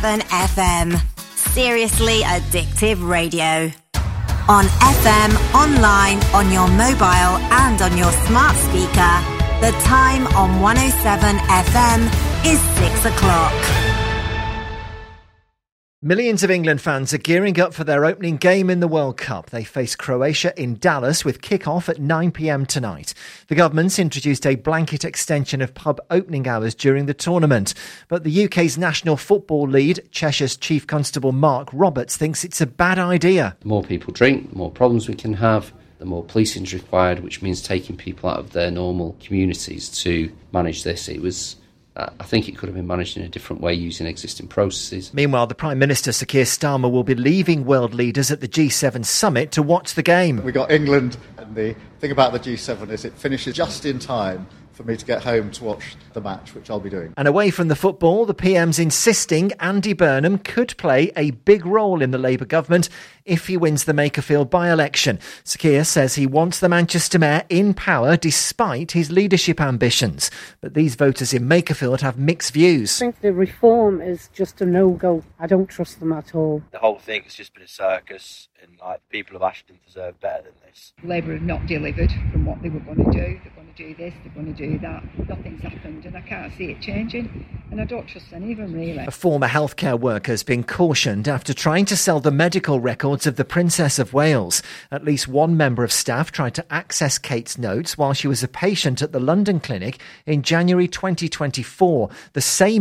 107 FM. Seriously addictive radio. On FM, online, on your mobile and on your smart speaker. The time on 107 FM is 6 o'clock. Millions of England fans are gearing up for their opening game in the World Cup. They face Croatia in Dallas with kick-off at 9 p.m. tonight. The government's introduced a blanket extension of pub opening hours during the tournament. But the UK's national football lead, Cheshire's Chief Constable Mark Roberts, thinks it's a bad idea. The more people drink, the more problems we can have, the more policing is required, which means taking people out of their normal communities to manage this. I think it could have been managed in a different way using existing processes. Meanwhile, the Prime Minister, Sir Keir Starmer, will be leaving world leaders at the G7 summit to watch the game. We got England, and the thing about the G7 is it finishes just in time for me to get home to watch the match, which I'll be doing. And away from the football, the PM's insisting Andy Burnham could play a big role in the Labour government if he wins the Makerfield by-election. Sir Keir says he wants the Manchester Mayor in power despite his leadership ambitions. But these voters in Makerfield have mixed views. I think the reform is just a no-go. I don't trust them at all. The whole thing has just been a circus, and the people of Ashton deserve better than this. Labour have not delivered from what they were going to do. They're going to do this, they're going to do that. Nothing's happened, and I can't see it changing, and I don't trust any of them, really. A former healthcare worker has been cautioned after trying to sell the medical records of the Princess of Wales. At least one member of staff tried to access Kate's notes while she was a patient at the London clinic in January 2024. The same